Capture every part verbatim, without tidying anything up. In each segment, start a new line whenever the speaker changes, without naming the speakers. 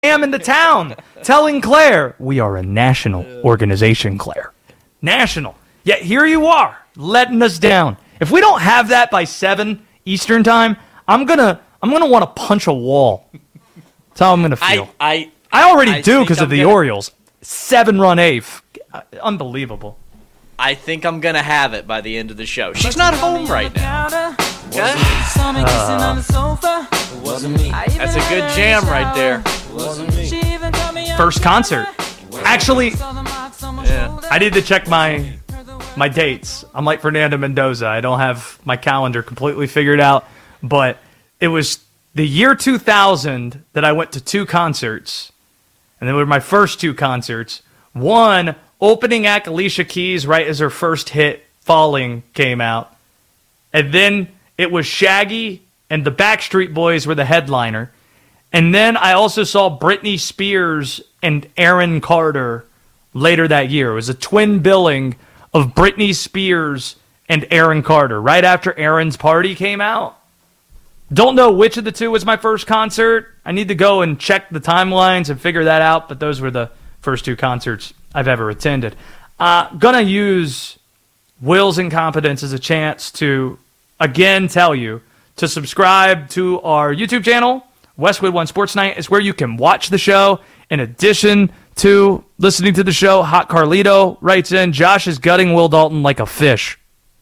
am in the town telling Claire, we are a national organization, Claire. National. Yet here you are, letting us down. If we don't have that by seven Eastern time, I'm gonna I'm gonna want to punch a wall. That's how I'm gonna feel.
I
I, I already
I
do because of the
gonna,
Orioles. Seven-run eighth. Unbelievable.
I think I'm gonna have it by the end of the show. She's not home right now. Okay?
Uh,
That's a good jam right there.
First concert. Actually,
Yeah.
I need to check my my dates. I'm like Fernando Mendoza. I don't have my calendar completely figured out, but it was the year two thousand that I went to two concerts, and they were my first two concerts. One, opening act Alicia Keys right as her first hit, Falling, came out. And then it was Shaggy and the Backstreet Boys were the headliner. And then I also saw Britney Spears and Aaron Carter later that year. It was a twin billing of Britney Spears and Aaron Carter right after Aaron's Party came out. Don't know which of the two was my first concert. I need to go and check the timelines and figure that out, but those were the first two concerts I've ever attended. Uh, gonna use Will's incompetence as a chance to, again, tell you to subscribe to our YouTube channel. Westwood One Sports Night is where you can watch the show in addition to listening to the show. Hot Carlito writes in, Josh is gutting Will Dalton like a fish.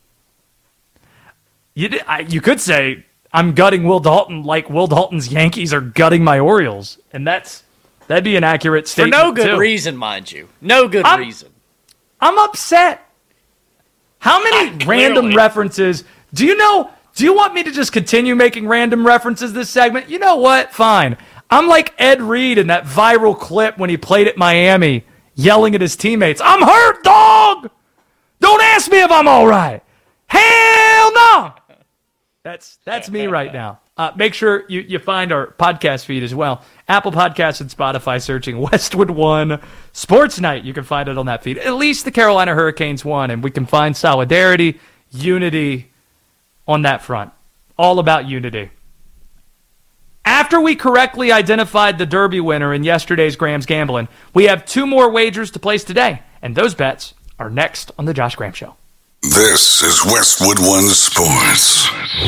You, did, I, you could say, I'm gutting Will Dalton like Will Dalton's Yankees are gutting my Orioles. And that's that'd be an accurate
For
statement,
no good
too.
reason, mind you. No good
I'm-
reason.
I'm upset. How many
Ah,
random
clearly.
references? Do you know? Do you want me to just continue making random references this segment? You know what? Fine. I'm like Ed Reed in that viral clip when he played at Miami, yelling at his teammates, I'm hurt, dog! Don't ask me if I'm all right. Hell no! That's that's me right now. Uh, make sure you, you find our podcast feed as well. Apple Podcasts and Spotify, searching Westwood One Sports Night. You can find it on that feed. At least the Carolina Hurricanes won, and we can find solidarity, unity on that front. All about unity. After we correctly identified the Derby winner in yesterday's Graham's Gambling, we have two more wagers to place today, and those bets are next on the Josh Graham Show.
This is Westwood One Sports.